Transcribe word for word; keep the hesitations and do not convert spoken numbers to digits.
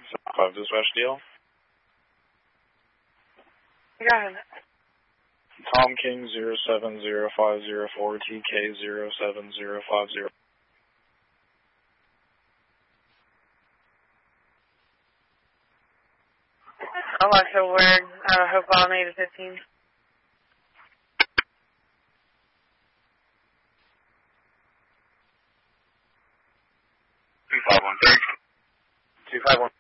five dispatch deal. Go ahead. Tom King zero seven zero five zero four T K zero seven zero five zero. Alexa, word, uh, Hope Island eight to fifteen. two five one three. two five one